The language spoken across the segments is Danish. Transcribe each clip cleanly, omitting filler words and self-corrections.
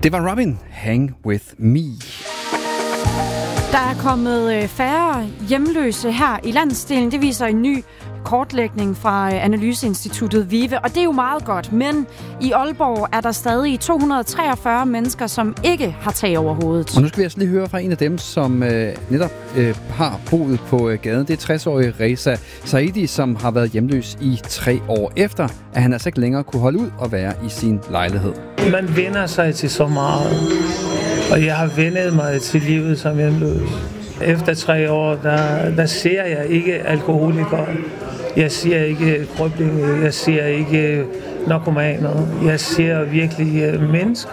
Det var Robin, Hang With Me. Der er kommet færre hjemløse her i landsdelen. Det viser en ny kortlægning fra analyseinstituttet VIVE, og det er jo meget godt. Men i Aalborg er der stadig 243 mennesker, som ikke har tag over hovedet. Og nu skal vi altså lige høre fra en af dem, som netop har boet på gaden. Det er 60-årige Reza Saidi, som har været hjemløs i 3 år efter, at han altså ikke længere kunne holde ud og være i sin lejlighed. Man vender sig til så meget, og jeg har vendet mig til livet som hjemløs. Efter 3 år, der ser jeg ikke alkoholiker. Jeg ser ikke krøblinge, jeg ser ikke narkomaner. Jeg ser virkelig mennesker.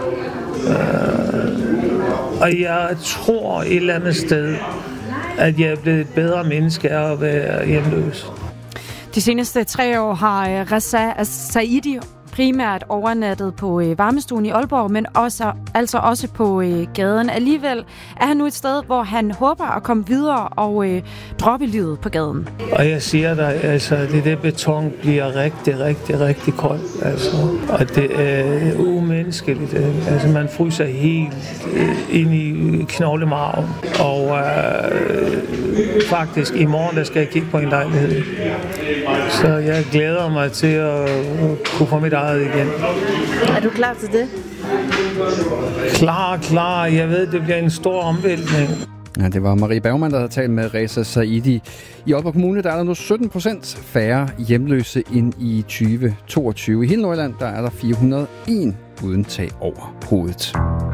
Og jeg tror et eller andet sted, at jeg er blevet et bedre menneske af at være hjemløs. De seneste 3 år har Reza Saidi primært overnattet på varmestuen i Aalborg, men også på gaden. Alligevel er han nu et sted, hvor han håber at komme videre og droppe livet på gaden. Og jeg siger dig, altså, det beton bliver rigtig koldt. Altså. Og det er umenneskeligt. Altså, man fryser helt ind i knoglemarven. Og faktisk i morgen, der skal jeg kigge på en lejlighed. Så jeg glæder mig til at kunne få mit eget igen. Er du klar til det? Klar. Jeg ved, det bliver en stor omvæltning. Ja, det var Marie Bergman, der havde talt med Reza Saidi. I Aalborg Kommune der er der nu 17% færre hjemløse end i 2022. I hele Nordjylland der er der 401 uden tag over hovedet.